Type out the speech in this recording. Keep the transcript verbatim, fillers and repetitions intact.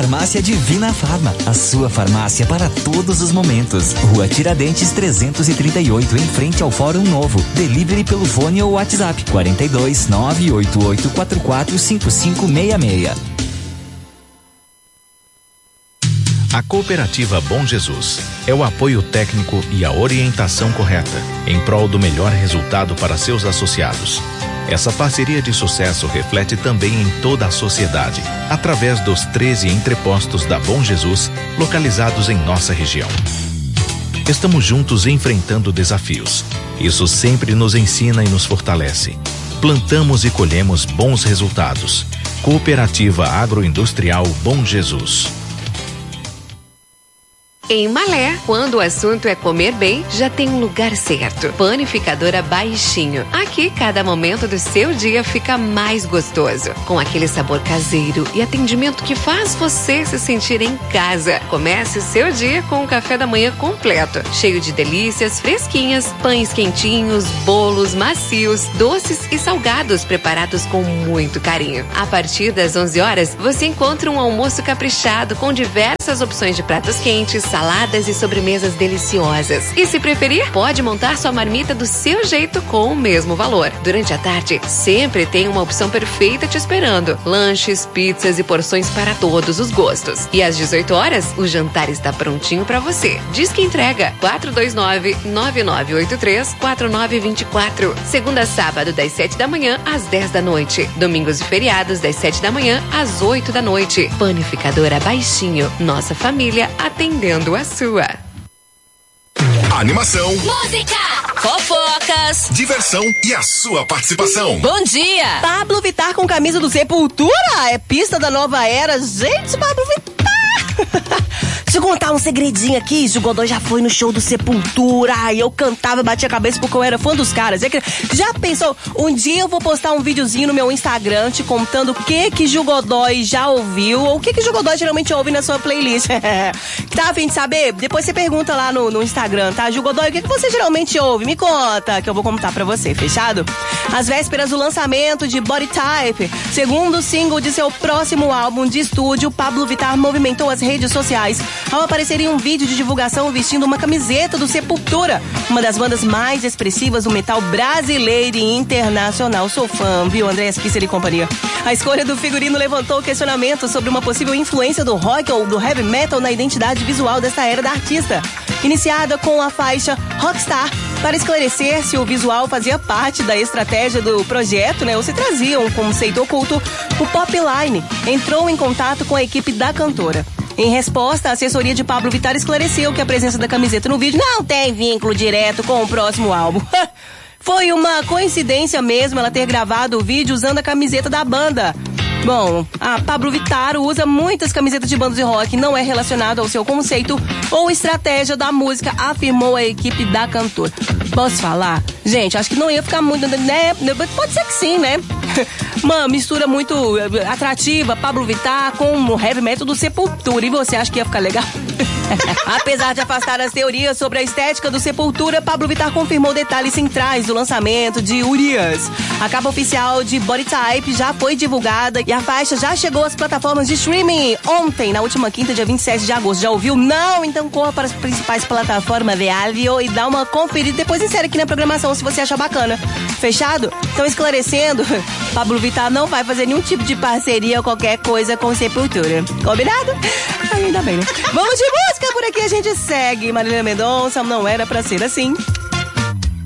Farmácia Divina Farma, a sua farmácia para todos os momentos. Rua Tiradentes trezentos e trinta e oito, em frente ao Fórum Novo. Delivery pelo fone ou WhatsApp quarenta e dois, nove oito oito quatro quatro cinco cinco seis seis. A Cooperativa Bom Jesus é o apoio técnico e a orientação correta em prol do melhor resultado para seus associados. Essa parceria de sucesso reflete também em toda a sociedade, através dos treze entrepostos da Bom Jesus, localizados em nossa região. Estamos juntos enfrentando desafios. Isso sempre nos ensina e nos fortalece. Plantamos e colhemos bons resultados. Cooperativa Agroindustrial Bom Jesus. Em Malé, quando o assunto é comer bem, já tem um lugar certo. Panificadora Baixinho. Aqui, cada momento do seu dia fica mais gostoso. Com aquele sabor caseiro e atendimento que faz você se sentir em casa. Comece o seu dia com um café da manhã completo, cheio de delícias fresquinhas, pães quentinhos, bolos macios, doces e salgados preparados com muito carinho. A partir das onze horas, você encontra um almoço caprichado com diversas opções de pratos quentes, saladas e sobremesas deliciosas. E se preferir, pode montar sua marmita do seu jeito com o mesmo valor. Durante a tarde, sempre tem uma opção perfeita te esperando. Lanches, pizzas e porções para todos os gostos. E às dezoito horas, o jantar está prontinho para você. Diz que entrega quatro dois nove, nove nove oito três, quatro nove dois quatro. Segunda a sábado, das sete da manhã às dez da noite. Domingos e feriados, das sete da manhã às oito da noite. Panificadora Baixinho. Nossa família atendendo a sua. Animação, música, fofocas, diversão e a sua participação. Bom dia! Pablo Vittar com camisa do Sepultura? É pista da nova era. Gente, Pablo Vittar! Deixa eu contar um segredinho aqui. Gil Godoy já foi no show do Sepultura. E eu cantava e batia a cabeça porque eu era fã dos caras. Já pensou? Um dia eu vou postar um videozinho no meu Instagram te contando o que que Gil Godoy já ouviu, ou o que que Gil Godoy geralmente ouve na sua playlist. Tá a fim de saber? Depois você pergunta lá no, no Instagram, tá? Gil Godoy, o que que você geralmente ouve? Me conta, que eu vou contar pra você, fechado? Às vésperas do lançamento de Body Type, segundo single de seu próximo álbum de estúdio, Pablo Vittar movimentou as redes sociais ao aparecer em um vídeo de divulgação vestindo uma camiseta do Sepultura, uma das bandas mais expressivas do metal brasileiro e internacional. Sou fã, viu, André Kisser e companhia. A escolha do figurino levantou questionamento sobre uma possível influência do rock ou do heavy metal na identidade visual desta era da artista. Iniciada com a faixa Rockstar, para esclarecer se o visual fazia parte da estratégia do projeto, né, ou se trazia um conceito oculto, o Popline entrou em contato com a equipe da cantora. Em resposta, a assessoria de Pablo Vittar esclareceu que a presença da camiseta no vídeo não tem vínculo direto com o próximo álbum. Foi uma coincidência mesmo ela ter gravado o vídeo usando a camiseta da banda. Bom, a Pablo Vittar usa muitas camisetas de bandas de rock, não é relacionado ao seu conceito ou estratégia da música, afirmou a equipe da cantora. Posso falar? Gente, acho que não ia ficar muito, né? Pode ser que sim, né? Uma mistura muito atrativa, Pablo Vittar com o heavy metal do Sepultura. E você acha que ia ficar legal? Apesar de afastar as teorias sobre a estética do Sepultura, Pablo Vittar confirmou detalhes centrais do lançamento de Urias. A capa oficial de Body Type já foi divulgada e a faixa já chegou às plataformas de streaming ontem, na última quinta, dia vinte e sete de agosto. Já ouviu? Não? Então corra para as principais plataformas de áudio e dá uma conferida. Depois insere aqui na programação se você achar bacana. Fechado? Então, esclarecendo, Pablo Vittar não vai fazer nenhum tipo de parceria ou qualquer coisa com Sepultura. Combinado? Ainda bem, né? Vamos de música, por aqui a gente segue. Marília Mendonça, Não Era Pra Ser Assim.